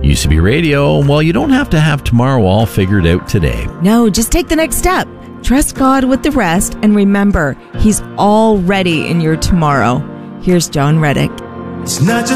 UCB Radio, well, you don't have to have tomorrow all figured out today. No, just take the next step. Trust God with the rest, and remember, He's already in your tomorrow. Here's John Reddick. It's not just